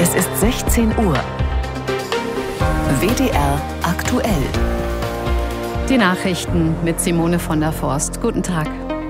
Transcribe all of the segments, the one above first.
Es ist 16 Uhr. WDR aktuell. Die Nachrichten mit Simone von der Forst. Guten Tag.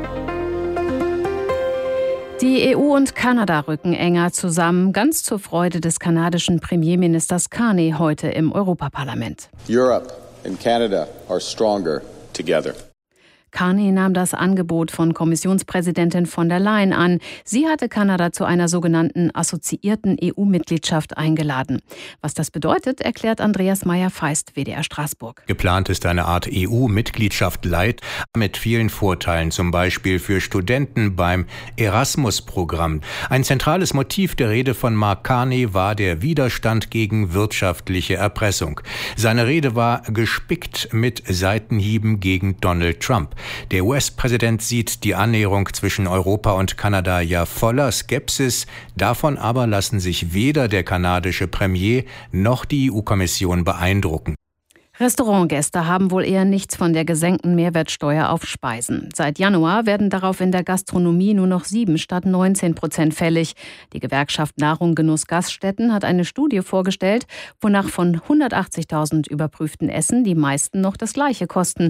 Die EU und Kanada rücken enger zusammen, ganz zur Freude des kanadischen Premierministers Carney heute im Europaparlament. Europe and Canada are stronger together. Carney nahm das Angebot von Kommissionspräsidentin von der Leyen an. Sie hatte Kanada zu einer sogenannten assoziierten EU-Mitgliedschaft eingeladen. Was das bedeutet, erklärt Andreas Meyer-Feist, WDR Straßburg. Geplant ist eine Art EU-Mitgliedschaft Light mit vielen Vorteilen, zum Beispiel für Studenten beim Erasmus-Programm. Ein zentrales Motiv der Rede von Mark Carney war der Widerstand gegen wirtschaftliche Erpressung. Seine Rede war gespickt mit Seitenhieben gegen Donald Trump. Der US-Präsident sieht die Annäherung zwischen Europa und Kanada ja voller Skepsis. Davon aber lassen sich weder der kanadische Premier noch die EU-Kommission beeindrucken. Restaurantgäste haben wohl eher nichts von der gesenkten Mehrwertsteuer auf Speisen. Seit Januar werden darauf in der Gastronomie nur noch 7 statt 19% fällig. Die Gewerkschaft Nahrung Genuss Gaststätten hat eine Studie vorgestellt, wonach von 180.000 überprüften Essen die meisten noch das Gleiche kosten.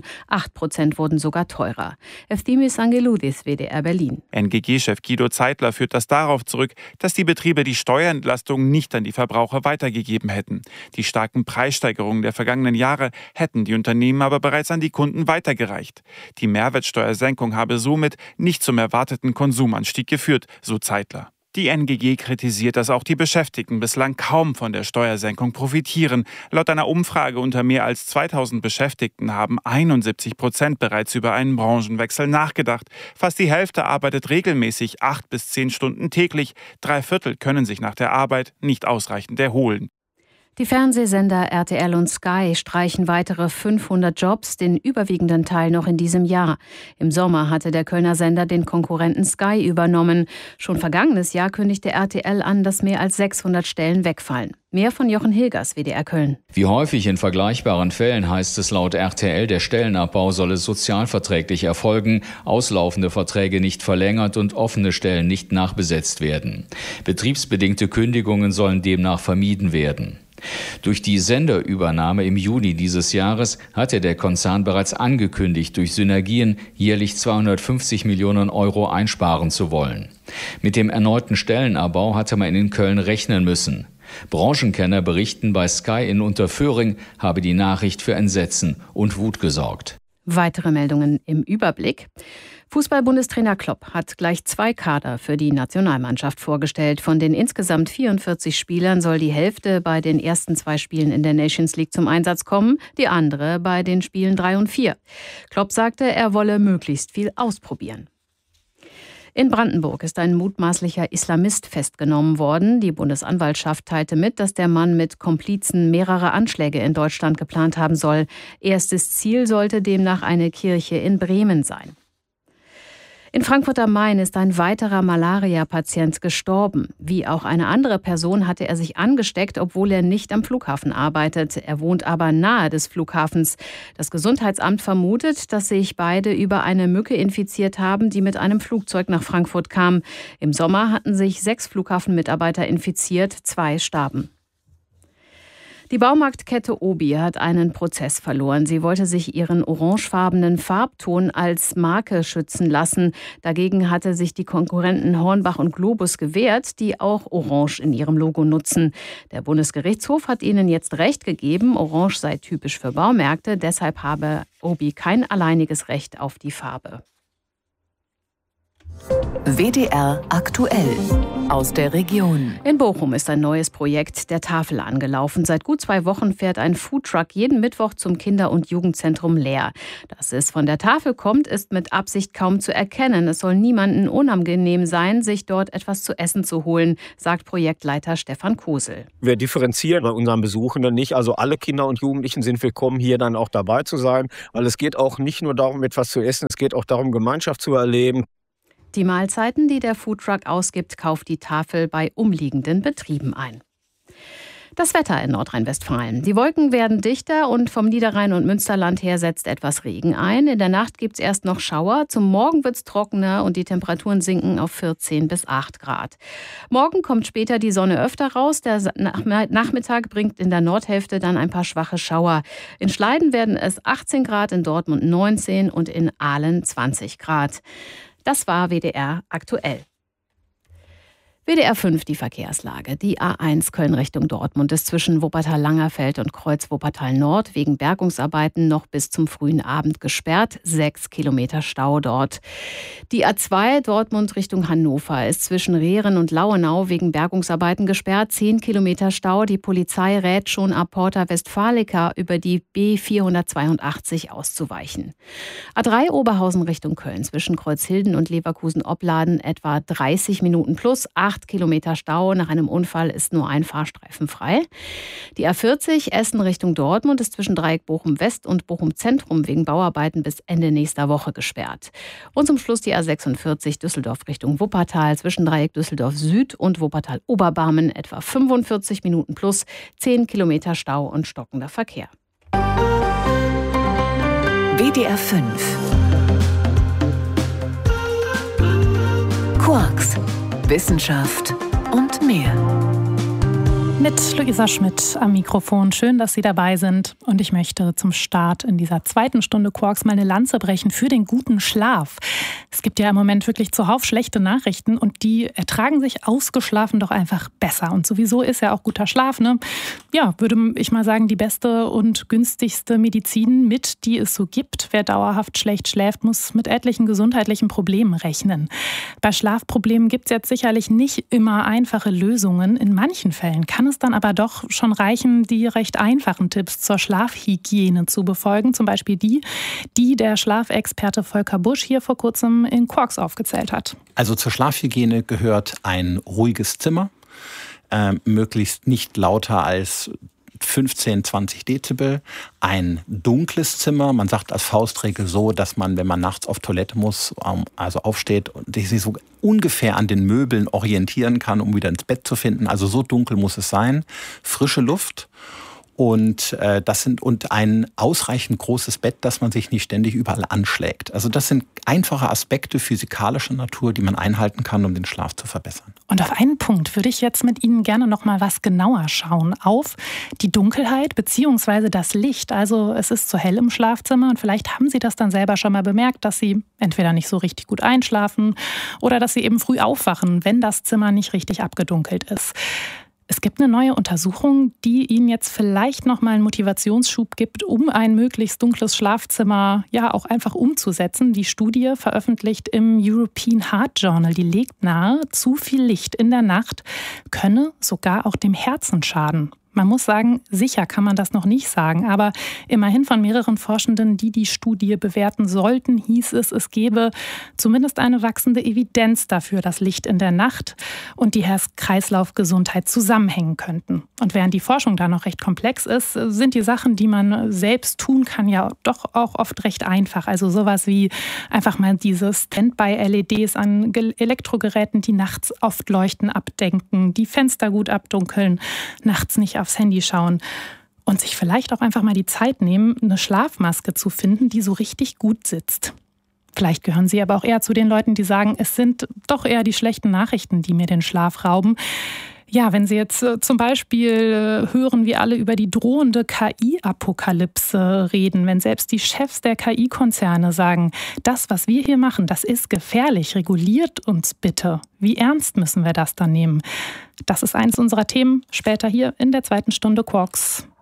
8% wurden sogar teurer. Efthimis Angeloudis, WDR Berlin. NGG-Chef Guido Zeitler führt das darauf zurück, dass die Betriebe die Steuerentlastung nicht an die Verbraucher weitergegeben hätten. Die starken Preissteigerungen der vergangenen Jahre hätten die Unternehmen aber bereits an die Kunden weitergereicht. Die Mehrwertsteuersenkung habe somit nicht zum erwarteten Konsumanstieg geführt, so Zeitler. Die NGG kritisiert, dass auch die Beschäftigten bislang kaum von der Steuersenkung profitieren. Laut einer Umfrage unter mehr als 2000 Beschäftigten haben 71% bereits über einen Branchenwechsel nachgedacht. Fast die Hälfte arbeitet regelmäßig 8 bis 10 Stunden täglich. 3/4 können sich nach der Arbeit nicht ausreichend erholen. Die Fernsehsender RTL und Sky streichen weitere 500 Jobs, den überwiegenden Teil noch in diesem Jahr. Im Sommer hatte der Kölner Sender den Konkurrenten Sky übernommen. Schon vergangenes Jahr kündigte RTL an, dass mehr als 600 Stellen wegfallen. Mehr von Jochen Hilgers, WDR Köln. Wie häufig in vergleichbaren Fällen heißt es laut RTL, der Stellenabbau solle sozialverträglich erfolgen, auslaufende Verträge nicht verlängert und offene Stellen nicht nachbesetzt werden. Betriebsbedingte Kündigungen sollen demnach vermieden werden. Durch die Senderübernahme im Juni dieses Jahres hatte der Konzern bereits angekündigt, durch Synergien jährlich 250 Millionen Euro einsparen zu wollen. Mit dem erneuten Stellenabbau hatte man in Köln rechnen müssen. Branchenkenner berichten, bei Sky in Unterföhring habe die Nachricht für Entsetzen und Wut gesorgt. Weitere Meldungen im Überblick. Fußball-Bundestrainer Klopp hat gleich 2 Kader für die Nationalmannschaft vorgestellt. Von den insgesamt 44 Spielern soll die Hälfte bei den ersten 2 Spielen in der Nations League zum Einsatz kommen, die andere bei den Spielen 3 und 4. Klopp sagte, er wolle möglichst viel ausprobieren. In Brandenburg ist ein mutmaßlicher Islamist festgenommen worden. Die Bundesanwaltschaft teilte mit, dass der Mann mit Komplizen mehrere Anschläge in Deutschland geplant haben soll. Erstes Ziel sollte demnach eine Kirche in Bremen sein. In Frankfurt am Main ist ein weiterer Malaria-Patient gestorben. Wie auch eine andere Person hatte er sich angesteckt, obwohl er nicht am Flughafen arbeitet. Er wohnt aber nahe des Flughafens. Das Gesundheitsamt vermutet, dass sich beide über eine Mücke infiziert haben, die mit einem Flugzeug nach Frankfurt kam. Im Sommer hatten sich 6 Flughafenmitarbeiter infiziert, 2 starben. Die Baumarktkette Obi hat einen Prozess verloren. Sie wollte sich ihren orangefarbenen Farbton als Marke schützen lassen. Dagegen hatte sich die Konkurrenten Hornbach und Globus gewehrt, die auch Orange in ihrem Logo nutzen. Der Bundesgerichtshof hat ihnen jetzt Recht gegeben, Orange sei typisch für Baumärkte. Deshalb habe Obi kein alleiniges Recht auf die Farbe. WDR aktuell aus der Region. In Bochum ist ein neues Projekt der Tafel angelaufen. Seit gut 2 Wochen fährt ein Foodtruck jeden Mittwoch zum Kinder- und Jugendzentrum Leer. Dass es von der Tafel kommt, ist mit Absicht kaum zu erkennen. Es soll niemandem unangenehm sein, sich dort etwas zu essen zu holen, sagt Projektleiter Stefan Kosel. Wir differenzieren bei unseren Besuchenden nicht. Also alle Kinder und Jugendlichen sind willkommen, hier dann auch dabei zu sein. Weil es geht auch nicht nur darum, etwas zu essen, es geht auch darum, Gemeinschaft zu erleben. Die Mahlzeiten, die der Foodtruck ausgibt, kauft die Tafel bei umliegenden Betrieben ein. Das Wetter in Nordrhein-Westfalen. Die Wolken werden dichter und vom Niederrhein und Münsterland her setzt etwas Regen ein. In der Nacht gibt es erst noch Schauer. Zum Morgen wird es trockener und die Temperaturen sinken auf 14 bis 8 Grad. Morgen kommt später die Sonne öfter raus. Der Nachmittag bringt in der Nordhälfte dann ein paar schwache Schauer. In Schleiden werden es 18 Grad, in Dortmund 19 und in Aalen 20 Grad. Das war WDR aktuell. WDR 5, die Verkehrslage. Die A1 Köln Richtung Dortmund ist zwischen Wuppertal-Langerfeld und Kreuz Wuppertal-Nord wegen Bergungsarbeiten noch bis zum frühen Abend gesperrt. 6 Kilometer Stau dort. Die A2 Dortmund Richtung Hannover ist zwischen Rehren und Lauenau wegen Bergungsarbeiten gesperrt. 10 Kilometer Stau. Die Polizei rät schon ab Porta Westfalica über die B482 auszuweichen. A3 Oberhausen Richtung Köln zwischen Kreuzhilden und Leverkusen-Opladen etwa 30 Minuten plus 8 Kilometer Stau. Nach einem Unfall ist nur ein Fahrstreifen frei. Die A40 Essen Richtung Dortmund ist zwischen Dreieck Bochum West und Bochum Zentrum wegen Bauarbeiten bis Ende nächster Woche gesperrt. Und zum Schluss die A46 Düsseldorf Richtung Wuppertal zwischen Dreieck Düsseldorf Süd und Wuppertal Oberbarmen etwa 45 Minuten plus 10 Kilometer Stau und stockender Verkehr. WDR 5 Quarks, Wissenschaft und mehr. Mit Luisa Schmidt am Mikrofon. Schön, dass Sie dabei sind. Und ich möchte zum Start in dieser zweiten Stunde Quarks mal eine Lanze brechen für den guten Schlaf. Es gibt ja im Moment wirklich zuhauf schlechte Nachrichten und die ertragen sich ausgeschlafen doch einfach besser. Und sowieso ist ja auch guter Schlaf, ne? Ja, würde ich mal sagen, die beste und günstigste Medizin mit, die es so gibt. Wer dauerhaft schlecht schläft, muss mit etlichen gesundheitlichen Problemen rechnen. Bei Schlafproblemen gibt es jetzt sicherlich nicht immer einfache Lösungen. In manchen Fällen kann es dann aber doch schon reichen, die recht einfachen Tipps zur Schlafhygiene zu befolgen. Zum Beispiel die der Schlafexperte Volker Busch hier vor kurzem in Quarks aufgezählt hat. Also zur Schlafhygiene gehört ein ruhiges Zimmer, möglichst nicht lauter als 15, 20 Dezibel, ein dunkles Zimmer. Man sagt als Faustregel so, dass man, wenn man nachts auf Toilette muss, also aufsteht und sich so ungefähr an den Möbeln orientieren kann, um wieder ins Bett zu finden. Also so dunkel muss es sein. Frische Luft. Und und ein ausreichend großes Bett, dass man sich nicht ständig überall anschlägt. Also das sind einfache Aspekte physikalischer Natur, die man einhalten kann, um den Schlaf zu verbessern. Und auf einen Punkt würde ich jetzt mit Ihnen gerne noch mal was genauer schauen. Auf die Dunkelheit bzw. das Licht. Also es ist zu hell im Schlafzimmer und vielleicht haben Sie das dann selber schon mal bemerkt, dass Sie entweder nicht so richtig gut einschlafen oder dass Sie eben früh aufwachen, wenn das Zimmer nicht richtig abgedunkelt ist. Es gibt eine neue Untersuchung, die Ihnen jetzt vielleicht noch mal einen Motivationsschub gibt, um ein möglichst dunkles Schlafzimmer ja auch einfach umzusetzen. Die Studie, veröffentlicht im European Heart Journal, die legt nahe, zu viel Licht in der Nacht könne sogar auch dem Herzen schaden. Man muss sagen, sicher kann man das noch nicht sagen, aber immerhin von mehreren Forschenden, die die Studie bewerten sollten, hieß es, es gebe zumindest eine wachsende Evidenz dafür, dass Licht in der Nacht und die Herz-Kreislauf-Gesundheit zusammenhängen könnten. Und während die Forschung da noch recht komplex ist, sind die Sachen, die man selbst tun kann, ja doch auch oft recht einfach. Also sowas wie einfach mal diese Standby-LEDs an Elektrogeräten, die nachts oft leuchten, abdenken, die Fenster gut abdunkeln, nachts nicht aufs Handy schauen und sich vielleicht auch einfach mal die Zeit nehmen, eine Schlafmaske zu finden, die so richtig gut sitzt. Vielleicht gehören Sie aber auch eher zu den Leuten, die sagen, es sind doch eher die schlechten Nachrichten, die mir den Schlaf rauben. Ja, wenn Sie jetzt zum Beispiel hören, wie alle über die drohende KI-Apokalypse reden, wenn selbst die Chefs der KI-Konzerne sagen, das, was wir hier machen, das ist gefährlich, reguliert uns bitte. Wie ernst müssen wir das dann nehmen? Das ist eines unserer Themen später hier in der zweiten Stunde Quarks.